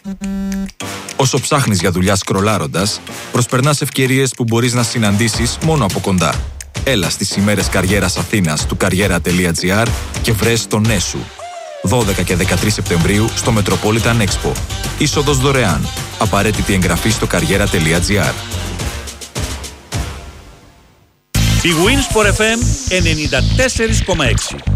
Όσο ψάχνεις για δουλειά σκρολάροντας, προσπερνάς ευκαιρίες που μπορείς να συναντήσεις μόνο από κοντά. Έλα στις ημέρες καριέρας Αθήνας του karriera.gr και βρες το ναι σου. 12 και 13 Σεπτεμβρίου στο Metropolitan Expo. Είσοδος δωρεάν. Απαραίτητη εγγραφή στο karriera.gr. Η Winsport FM 94,6.